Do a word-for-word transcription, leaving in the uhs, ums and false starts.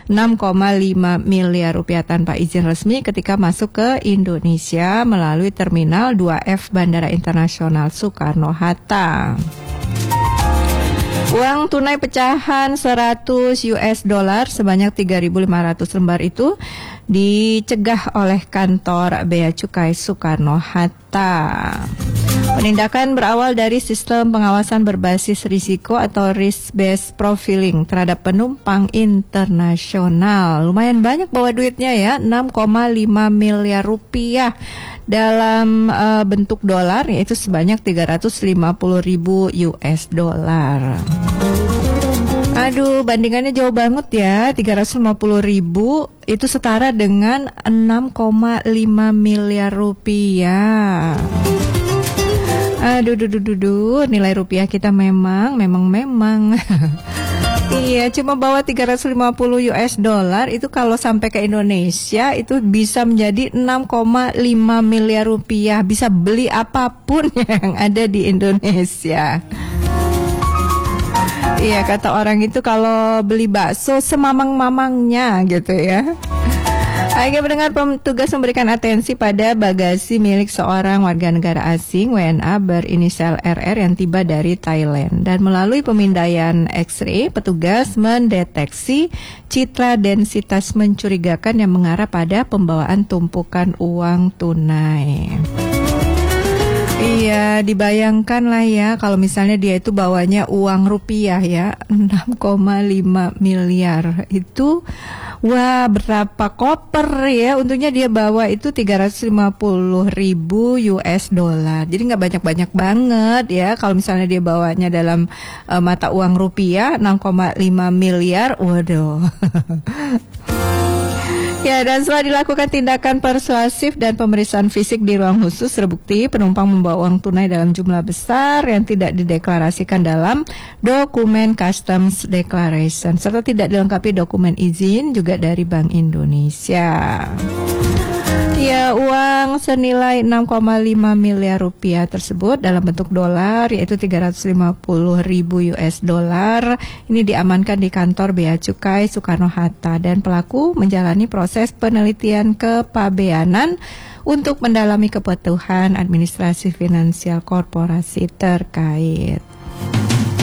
enam koma lima miliar rupiah tanpa izin resmi ketika masuk ke Indonesia melalui Terminal dua F Bandara Internasional Soekarno-Hatta. Uang tunai pecahan seratus U S dollar sebanyak tiga ribu lima ratus lembar itu dicegah oleh kantor Bea Cukai Soekarno-Hatta. Penindakan berawal dari sistem pengawasan berbasis risiko atau risk-based profiling terhadap penumpang internasional. Lumayan banyak bawa duitnya ya, enam koma lima miliar rupiah dalam uh, bentuk dolar, yaitu sebanyak tiga ratus lima puluh ribu U S dollar. Aduh, bandingannya jauh banget ya. tiga ratus lima puluh ribu itu setara dengan enam koma lima miliar rupiah. Aduh, duh, duh, duh, duh. Nilai rupiah kita memang, memang, memang. Iya, cuma bawa tiga ratus lima puluh U S dollar itu kalau sampai ke Indonesia itu bisa menjadi enam koma lima miliar rupiah. Bisa beli apapun yang ada di Indonesia. Iya, kata orang itu kalau beli bakso semamang-mamangnya gitu ya. Ayo mendengar, petugas memberikan atensi pada bagasi milik seorang warga negara asing W N A berinisial R R yang tiba dari Thailand. Dan melalui pemindaian X-ray, petugas mendeteksi citra densitas mencurigakan yang mengarah pada pembawaan tumpukan uang tunai. Iya, dibayangkan lah ya kalau misalnya dia itu bawanya uang rupiah ya, enam koma lima miliar. Itu wah, berapa koper ya. Untungnya dia bawa itu tiga ratus lima puluh ribu U S dollar. Jadi nggak banyak-banyak banget ya. Kalau misalnya dia bawanya dalam uh, mata uang rupiah enam koma lima miliar, waduh. Ya, dan setelah dilakukan tindakan persuasif dan pemeriksaan fisik di ruang khusus, terbukti penumpang membawa uang tunai dalam jumlah besar yang tidak dideklarasikan dalam dokumen Customs Declaration, serta tidak dilengkapi dokumen izin juga dari Bank Indonesia. Ya, uang senilai enam koma lima miliar rupiah tersebut dalam bentuk dolar, yaitu tiga ratus lima puluh ribu U S dollar, ini diamankan di kantor Bea Cukai Soekarno-Hatta, dan pelaku menjalani proses penelitian kepabeanan untuk mendalami kebutuhan administrasi finansial korporasi terkait.